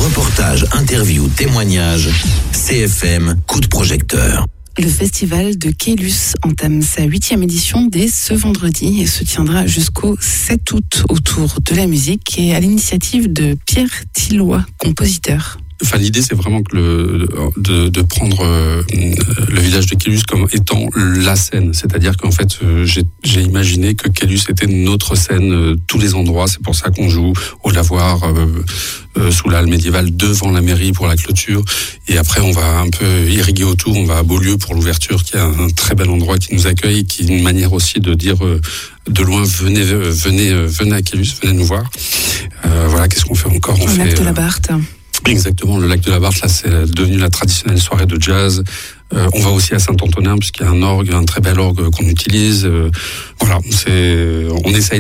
Reportages, interviews, témoignages. CFM, coup de projecteur. Le festival de Caylus entame sa 8e édition dès ce vendredi et se tiendra jusqu'au 7 août autour de la musique et à l'initiative de Pierre Tilloy, compositeur. Enfin, l'idée, c'est vraiment que de prendre le village de Caylus comme étant la scène. C'est-à-dire qu'en fait, j'ai imaginé que Caylus était notre scène, tous les endroits. C'est pour ça qu'on joue au lavoir, sous la halle médiévale, devant la mairie pour la clôture. Et après, on va un peu irriguer autour. On va à Beaulieu pour l'ouverture, qui est un très bel endroit qui nous accueille, qui est une manière aussi de dire de loin, venez à Caylus, venez nous voir. Voilà, qu'est-ce qu'on fait encore? On fait de la Barthe. Exactement, le lac de la Barthe, là, c'est devenu la traditionnelle soirée de jazz. On va aussi à Saint-Antonin, puisqu'il y a un très bel orgue qu'on utilise. Voilà, on essaye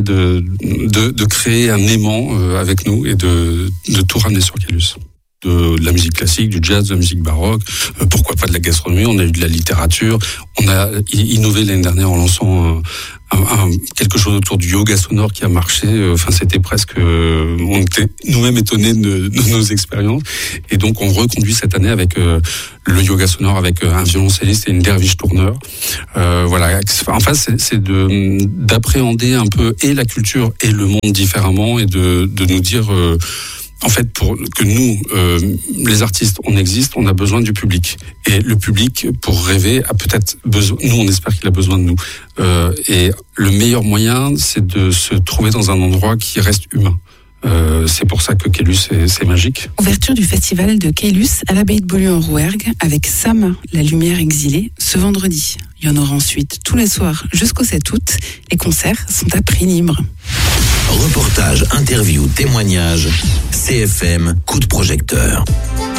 de créer un aimant avec nous et de tout ramener sur Caylus. De la musique classique, du jazz, de la musique baroque, pourquoi pas de la gastronomie, on a eu de la littérature, on a innové l'année dernière en lançant quelque chose autour du yoga sonore qui a marché. Enfin, c'était presque, on était nous-mêmes étonnés de nos expériences, et donc on reconduit cette année avec le yoga sonore avec un violoncelliste et une derviche tourneur. Voilà, en fait, c'est d'appréhender un peu et la culture et le monde différemment, et de nous dire en fait, pour que nous, les artistes, on existe, on a besoin du public. Et le public, pour rêver, a peut-être besoin, nous on espère qu'il a besoin de nous. Et le meilleur moyen, c'est de se trouver dans un endroit qui reste humain. C'est pour ça que Caylus, c'est magique. Ouverture du festival de Caylus à l'abbaye de Beaulieu en Rouergue avec Sam, la lumière exilée, ce vendredi. Il y en aura ensuite tous les soirs jusqu'au 7 août. Les concerts sont à prix libre. Reportages, interviews, témoignages. CFM, coup de projecteur.